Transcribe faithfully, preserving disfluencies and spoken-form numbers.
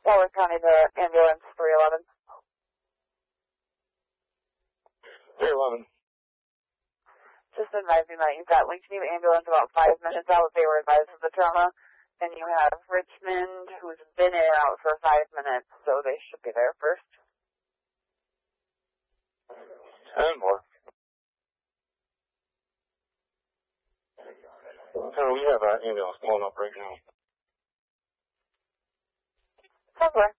Waller County to ambulance three eleven. three eleven. Just advising that you've got Lincoln ambulance about five minutes out. They were advised of the trauma. And you have Richmond, who's been in and out for five minutes, so they should be there first. Ten more. So we have an ambulance pulling up right now. Ten more.